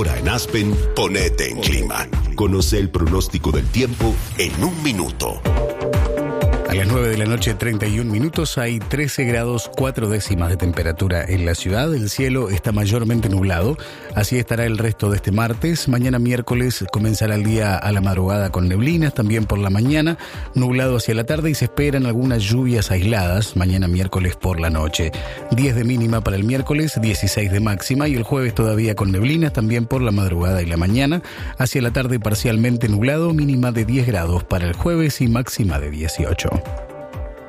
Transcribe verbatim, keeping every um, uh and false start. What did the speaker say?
Ahora en Aspen, ponete en clima. Conoce el pronóstico del tiempo en un minuto. A las nueve de la noche, treinta y un minutos, hay trece grados cuatro décimas de temperatura en la ciudad. El cielo está mayormente nublado. Así estará el resto de este martes. Mañana miércoles comenzará el día a la madrugada con neblinas, también por la mañana, nublado hacia la tarde y se esperan algunas lluvias aisladas mañana miércoles por la noche. diez de mínima para el miércoles, dieciséis de máxima y el jueves todavía con neblinas, también por la madrugada y la mañana. Hacia la tarde parcialmente nublado, mínima de diez grados para el jueves y máxima de dieciocho.